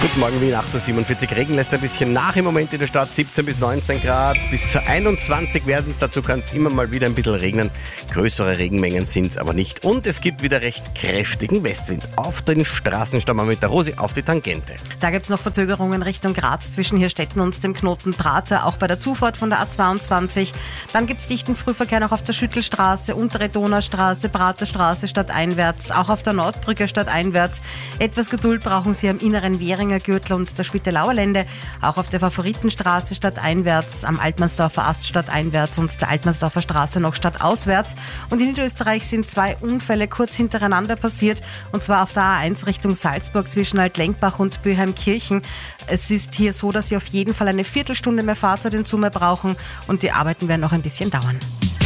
Guten Morgen, Wien, 8.47 Uhr. Regen lässt ein bisschen nach im Moment in der Stadt. 17 bis 19 Grad, bis zu 21 werden es. Dazu kann es immer mal wieder ein bisschen regnen. Größere Regenmengen sind es aber nicht. Und es gibt wieder recht kräftigen Westwind. Auf den Straßen schauen wir mit der Rosi auf die Tangente. Da gibt es noch Verzögerungen Richtung Graz zwischen Hirstetten und dem Knoten Prater, auch bei der Zufahrt von der A22. Dann gibt es dichten Frühverkehr noch auf der Schüttelstraße, Untere Donaustraße, Praterstraße stadteinwärts, auch auf der Nordbrücke stadteinwärts. Etwas Geduld brauchen Sie am inneren Währinger Gürtel und der Spittelauer Lände, auch auf der Favoritenstraße stadteinwärts, am Altmannsdorfer Ast stadteinwärts und der Altmannsdorfer Straße noch stadtauswärts. Und in Niederösterreich sind 2 Unfälle kurz hintereinander passiert, und zwar auf der A1 Richtung Salzburg zwischen Altlenkbach und Böheimkirchen. Es ist hier so, dass Sie auf jeden Fall eine Viertelstunde mehr Fahrzeit in Summe brauchen und die Arbeiten werden noch ein bisschen dauern.